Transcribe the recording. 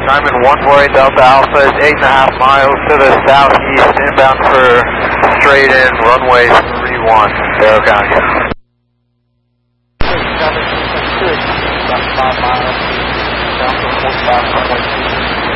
Diamond 148 Delta Alpha is 8.5 miles to the southeast, inbound for straight in, runway 31, Barrow County. About 5 miles, down to 45,